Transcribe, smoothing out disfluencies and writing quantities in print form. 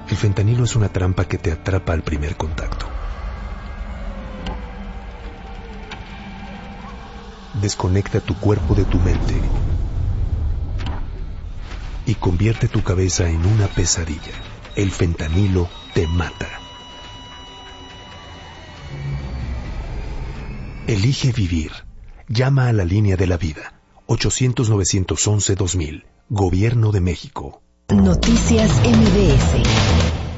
El fentanilo es una trampa que te atrapa al primer contacto. Desconecta tu cuerpo de tu mente y convierte tu cabeza en una pesadilla. El fentanilo te mata. Elige vivir. Llama a la línea de la vida. 800-911-2000. Gobierno de México. Noticias MBS.